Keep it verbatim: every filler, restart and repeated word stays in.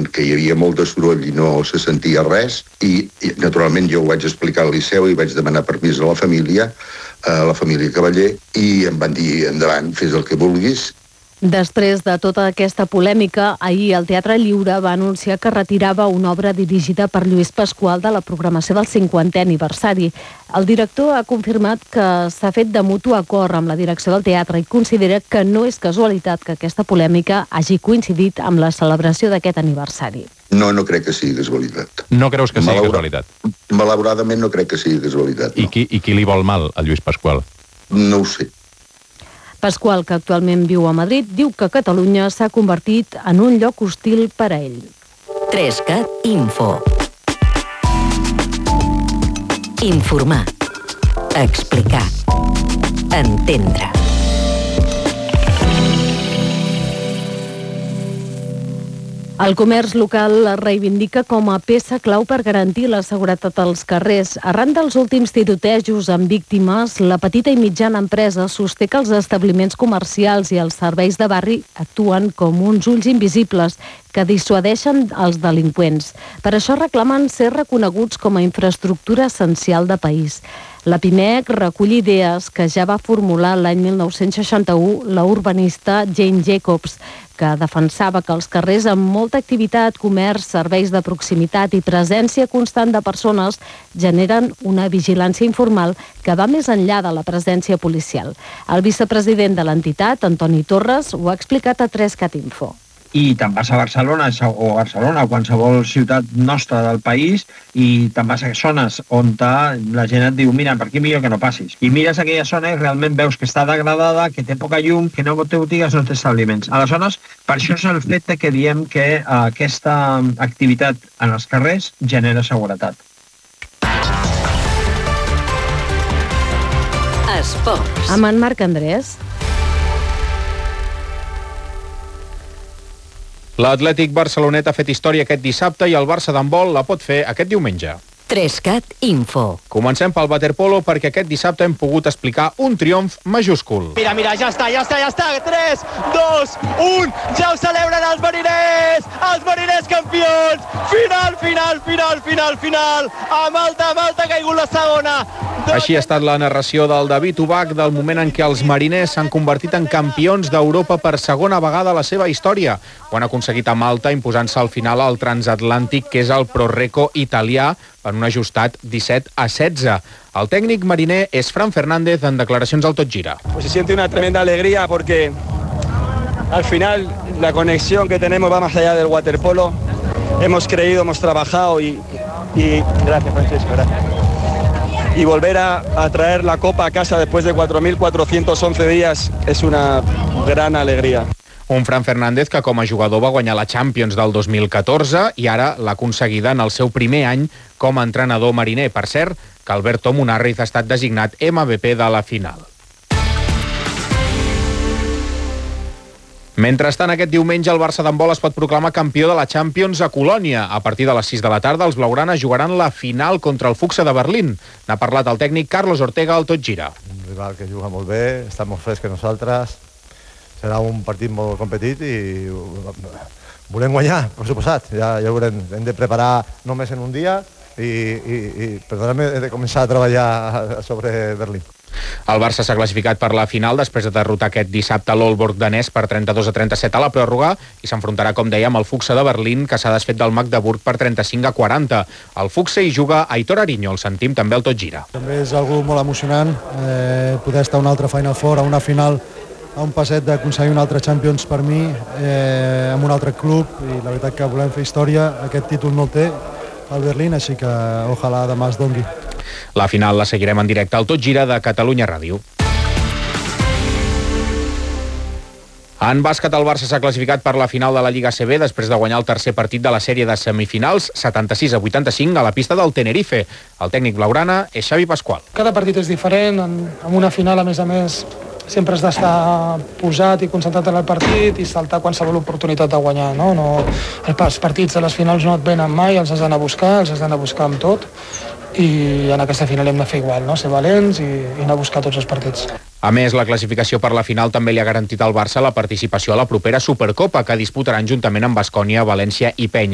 que hi havia molt de soroll i no se sentia res, i, i naturalment jo ho vaig explicar al Liceu i vaig demanar permís a la família, a la família Cavaller, i em van dir, endavant, fes el que vulguis. Després de tota aquesta polèmica, ahir el Teatre Lliure va anunciar que retirava una obra dirigida per Lluís Pasqual de la programació del cinquantè aniversari. El director ha confirmat que s'ha fet de mutu acord amb la direcció del teatre i considera que no és casualitat que aquesta polèmica hagi coincidit amb la celebració d'aquest aniversari. No, no crec que sigui casualitat. No creus que sigui Malaura... casualitat? Malauradament no crec que sigui casualitat. No. I, qui, I qui li vol mal, a Lluís Pasqual? No ho sé. Pasqual, que actualment viu a Madrid, diu que Catalunya s'ha convertit en un lloc hostil per a ell. Trescat Info. Informar. Explicar. Entendre. El comerç local es reivindica com a peça clau per garantir la seguretat als carrers. Arran dels últims tirotejos amb víctimes, la petita i mitjana empresa sosté que els establiments comercials i els serveis de barri actuen com uns ulls invisibles que dissuadeixen els delinqüents. Per això reclamen ser reconeguts com a infraestructura essencial de país. La Pimec recull idees que ja va formular l'any mil nou-cents seixanta-u la urbanista Jane Jacobs, que defensava que els carrers amb molta activitat, comerç, serveis de proximitat i presència constant de persones generen una vigilància informal que va més enllà de la presència policial. El vicepresident de l'entitat, Antoni Torres, ho ha explicat a Trescat Info. I te'n vas a Barcelona o a Barcelona o qualsevol ciutat nostra del país i te'n vas a zones on la gent et diu mira, per aquí millor que no passis. I mires aquella zona i realment veus que està degradada, que té poca llum, que no té botigues, no té establiments. Aleshores, per això és el fet que diem que aquesta activitat en els carrers genera seguretat. Esports. Amb en Marc Andrés. L'Atlètic Barcelonet ha fet història aquest dissabte i el Barça d'handbol la pot fer aquest diumenge. Trescat Info. Comencem pel waterpolo perquè aquest dissabte hem pogut explicar un triomf majúscul. Mira, mira, ja està, ja està, ja està. tres, dos, un, ja ho celebren els mariners! Els mariners campions! Final, final, final, final, final! A Malta, a Malta ha caigut la segona! Així ha estat la narració del David Ubach del moment en què els mariners s'han convertit en campions d'Europa per segona vegada a la seva història. Ho han aconseguit a Malta, imposant-se al final al transatlàntic, que és el Proreco italià, en un ajustat disset a setze. El tècnic mariner és Fran Fernández en declaracions al Tot Gira. Pues se siente una tremenda alegría porque al final la conexión que tenemos va más allá del waterpolo. Hemos creído, hemos trabajado y, y gracias Francesco, gracias. Y volver a, a traer la copa a casa después de cuatro mil cuatrocientos once días es una gran alegría. Un Fran Fernández que com a jugador va guanyar la Champions del dos mil catorze i ara l'ha aconseguida en el seu primer any com a entrenador mariner. Per cert, que Alberto Munarriz ha estat designat M V P de la final. Mentrestant, aquest diumenge el Barça d'handbol es pot proclamar campió de la Champions a Colònia. A partir de les sis de la tarda, els blaugranes jugaran la final contra el Fuxa de Berlín. N'ha parlat el tècnic Carlos Ortega al Tot Gira. Un rival que juga molt bé, està molt fresc que nosaltres. Serà un partit molt competit i volem guanyar, per suposat. Ja, ja ho haurem, hem de preparar només en un dia i, i, i per tant hem de començar a treballar sobre Berlín. El Barça s'ha classificat per la final després de derrotar aquest dissabte l'Olborg danès per trenta-dos a trenta-set a la pròrroga i s'enfrontarà, com dèiem, al Fuxa de Berlín, que s'ha desfet del Magdeburg per trenta-cinc a quaranta. Al Fuxa hi juga Aitor Ariño, el sentim també al Tot Gira. També és algú molt emocionant eh, poder estar a una altra Final Four, a una final, a un passet d'aconseguir un altre Champions per mi, eh, amb un altre club, i la veritat que volem fer història. Aquest títol no el té al Berlín, així que ojalà demà es dongui. La final la seguirem en directe al Tot Gira de Catalunya Ràdio. En bàsquet, el Barça s'ha classificat per la final de la Lliga A C B després de guanyar el tercer partit de la sèrie de semifinals, setanta-sis a vuitanta-cinc, a la pista del Tenerife. El tècnic blaugrana és Xavi Pasqual. Cada partit és diferent, en, en una final, a més a més, sempre has d'estar posat i concentrat en el partit i saltar qualsevol oportunitat de guanyar, no? No, els partits de les finals no et venen mai, els has d'anar a buscar, els has d'anar a buscar amb tot, i en aquesta final hem de fer igual, no? Ser valents i, i anar a buscar tots els partits. A més, la classificació per la final també li ha garantit al Barça la participació a la propera Supercopa, que disputaran juntament amb Baskonia, València i Penya.